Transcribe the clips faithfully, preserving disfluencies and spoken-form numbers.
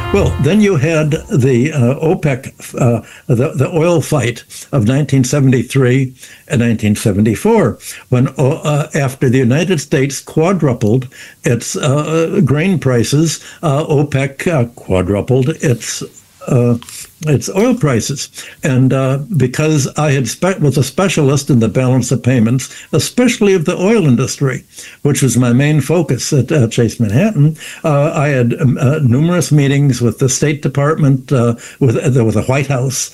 Well, then you had the uh, OPEC, uh, the, the oil fight of nineteen seventy-three and nineteen seventy-four, when uh, after the United States quadrupled its uh, grain prices, uh, OPEC uh, quadrupled its uh, its oil prices. And uh, because I had spe- was a specialist in the balance of payments, especially of the oil industry, which was my main focus at uh, Chase Manhattan, uh, I had um, uh, numerous meetings with the State Department, uh, with, uh, with the White House,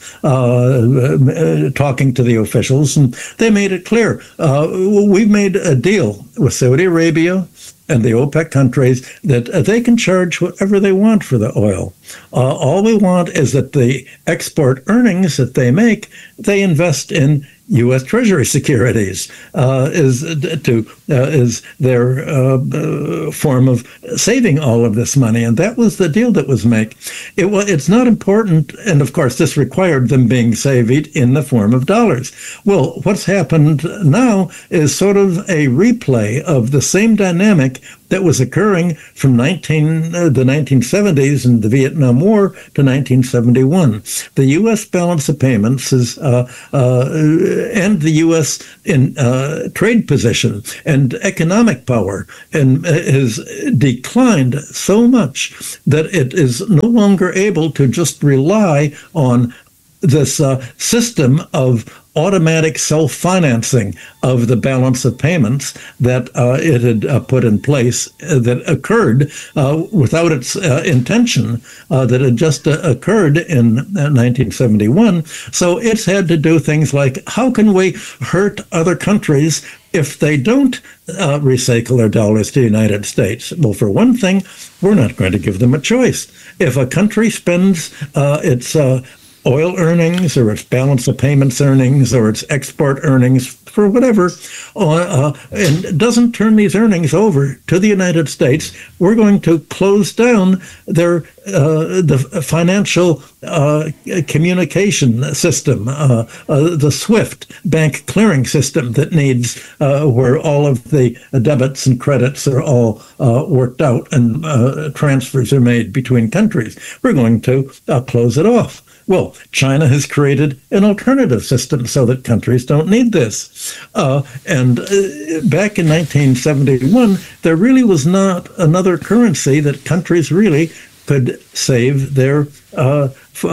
uh, uh, talking to the officials, and they made it clear. Uh, we've made a deal with Saudi Arabia and the OPEC countries that uh, they can charge whatever they want for the oil. Uh, all we want is that the export earnings that they make, they invest in U S. Treasury securities, uh, is to uh, is their uh, uh, form of saving all of this money, and that was the deal that was made. It was it's not important, and of course this required them being saved in the form of dollars. Well, what's happened now is sort of a replay of the same dynamic that was occurring from nineteen uh, the nineteen seventies and the Vietnam War to nineteen seventy-one. The U S balance of payments is uh, uh, and the U S in uh, trade position and economic power and has declined so much that it is no longer able to just rely on this uh, system of automatic self-financing of the balance of payments that uh, it had uh, put in place uh, that occurred uh, without its uh, intention, uh, that had just uh, occurred in uh, nineteen seventy-one. So it's had to do things like, how can we hurt other countries if they don't uh, recycle their dollars to the United States? Well, for one thing, we're not going to give them a choice. If a country spends uh, its uh, oil earnings or its balance of payments earnings or its export earnings for whatever, uh, and doesn't turn these earnings over to the United States, we're going to close down their uh, the financial uh, communication system, uh, uh, the SWIFT bank clearing system that needs uh, where all of the debits and credits are all uh, worked out and uh, transfers are made between countries. We're going to uh, close it off. Well, China has created an alternative system so that countries don't need this. Uh, and uh, back in nineteen seventy-one, there really was not another currency that countries really could save their uh,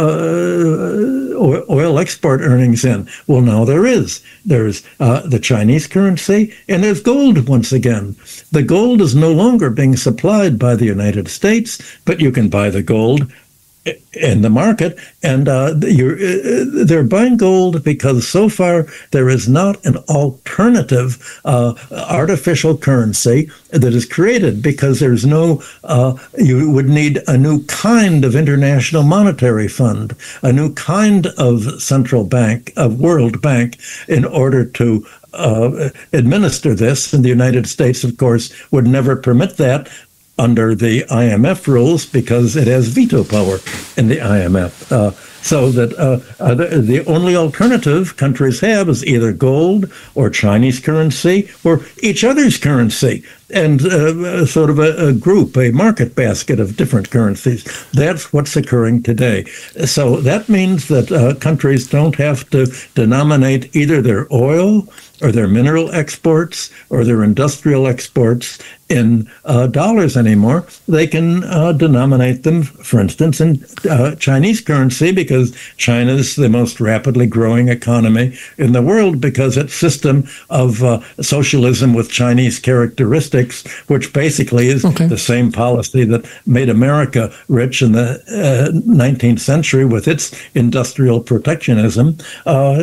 uh, oil export earnings in. Well, now there is. There's uh, the Chinese currency, and there's gold once again. The gold is no longer being supplied by the United States, but you can buy the gold in the market, and uh, you're, uh, they're buying gold because so far there is not an alternative uh, artificial currency that is created, because there's no, uh, you would need a new kind of international monetary fund, a new kind of central bank, of World Bank, in order to uh, administer this. And the United States, of course, would never permit that under the I M F rules, because it has veto power in the I M F. Uh, so that uh, uh, the, the only alternative countries have is either gold or Chinese currency or each other's currency, and uh, sort of a, a group, a market basket of different currencies. That's what's occurring today. So that means that uh, countries don't have to denominate either their oil or their mineral exports or their industrial exports in uh, dollars anymore. They can uh, denominate them, for instance, in uh, Chinese currency, because China is the most rapidly growing economy in the world, because its system of uh, socialism with Chinese characteristics, which basically is okay. the same policy that made America rich in the uh, nineteenth century with its industrial protectionism, uh,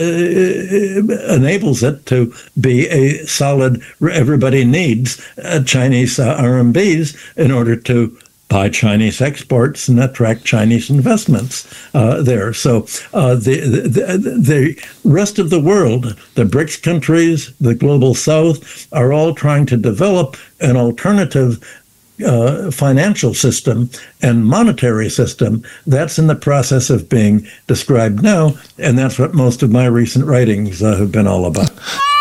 uh, enables it to be a solid, everybody needs uh, Chinese uh, R M Bs in order to buy Chinese exports and attract Chinese investments uh, there. So uh, the, the the rest of the world, the BRICS countries, the global South, are all trying to develop an alternative uh, financial system and monetary system. That's in the process of being described now, and that's what most of my recent writings uh, have been all about.